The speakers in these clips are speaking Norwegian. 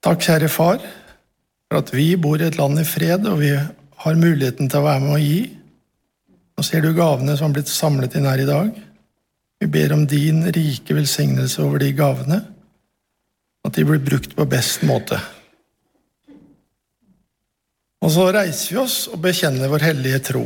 Takk, kjære far, for at vi bor i et land i fred, og vi har muligheten til å være med å gi. Nå ser du gavene som har blitt samlet inn her i dag. Vi ber om din rike velsignelse over de gavene, at de blir brukt på best måte. Og så reiser vi oss og bekjenner vår hellige tro.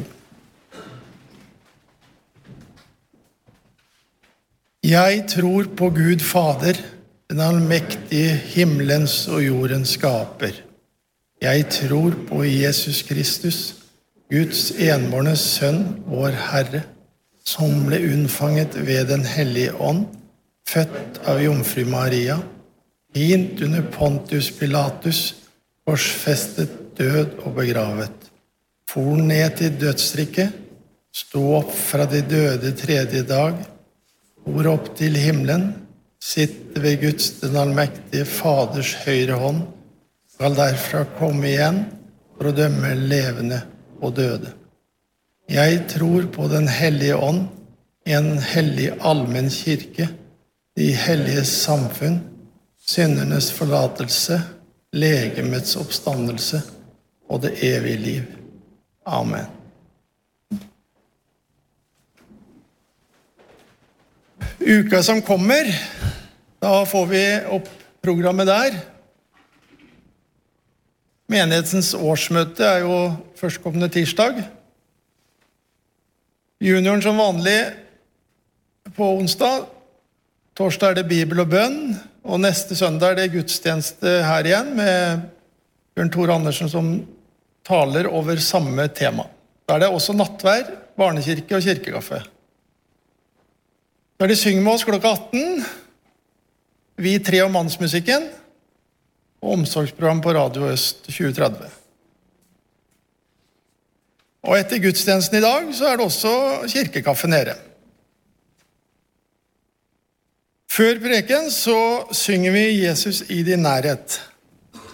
Jeg tror på Gud Fader, den allmektige himmelens og jordens skaper. Jeg tror på Jesus Kristus, Guds enbårne sønn, vår Herre, som ble unnfanget ved den hellige ånd, født av jomfru Maria, pint under Pontius Pilatus, korsfestet, død og begravet. For ned til dødsriket, stå opp fra de døde tredje dag, for opp til himmelen, sitter ved Guds den allmektige Faders høyre hånd, skal derfra komme igjen for å dømme levende og døde. Jeg tror på den hellige ånd, en hellig allmenn kirke, de helliges samfunn, syndernes forlatelse, legemets oppstandelse og det evige liv. Amen. Uka som kommer, da får vi opp programmet der. Menighetens årsmøte er jo førstkommende tirsdag. Junioren som vanlig på onsdag. Torsdag er det Bibel og bønn, og neste søndag er det gudstjeneste her igjen med Bjørn Tore Andersen som taler over samme tema. Da er det også nattvær, barnekirke og kirkekaffe. Da er det Syng med oss klokka 18, Vi tre og mannsmusikken, og omsorgsprogram på Radio Øst 2030. Og etter gudstjenesten i dag så er det også kirkekaffe nede. Før preken så synger vi Jesus i din nærhet.